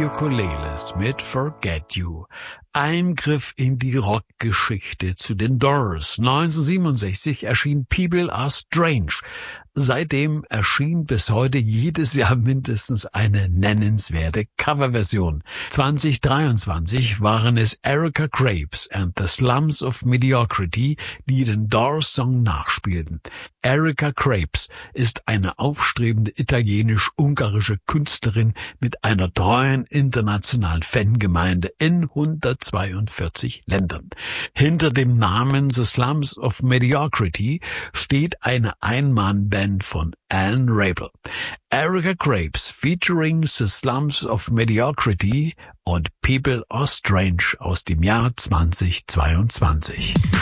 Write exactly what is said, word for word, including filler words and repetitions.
Ukuleles mit Forget You. Eingriff in die Rockgeschichte zu den Doors. neunzehnhundertsiebenundsechzig erschien People Are Strange. Seitdem erschien bis heute jedes Jahr mindestens eine nennenswerte Coverversion. zwanzig dreiundzwanzig waren es Erica Krapes and the Slums of Mediocrity, die den Doors-Song nachspielten. Erica Krapes ist eine aufstrebende italienisch-ungarische Künstlerin mit einer treuen internationalen Fangemeinde in hundertzweiundvierzig Ländern. Hinter dem Namen The Slums of Mediocrity steht eine Ein-Mann-Band von Anne Rabel. Erica Krapes featuring The Slums of Mediocrity und People Are Strange aus dem Jahr zweitausendzweiundzwanzig.